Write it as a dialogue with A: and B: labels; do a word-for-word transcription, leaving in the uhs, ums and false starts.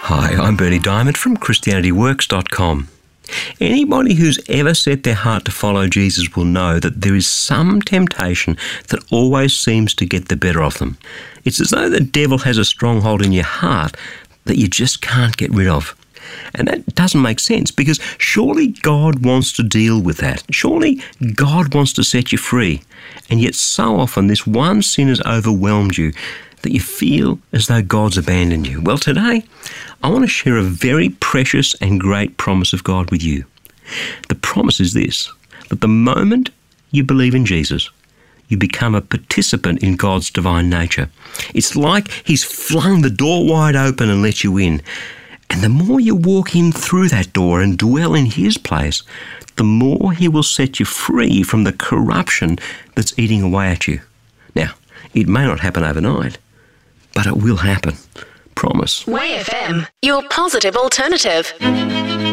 A: Hi, I'm Bernie Diamond from Christianity Works dot com. Anybody who's ever set their heart to follow Jesus will know that there is some temptation that always seems to get the better of them. It's as though the devil has a stronghold in your heart that you just can't get rid of. And that doesn't make sense, because surely God wants to deal with that. Surely God wants to set you free. And yet so often this one sin has overwhelmed you that you feel as though God's abandoned you. Well, today I want to share a very precious and great promise of God with you. The promise is this, that the moment you believe in Jesus, you become a participant in God's divine nature. It's like He's flung the door wide open and let you in. And the more you walk in through that door and dwell in His place, the more He will set you free from the corruption that's eating away at you. Now, it may not happen overnight, but it will happen. Promise.
B: Way F M, your positive alternative.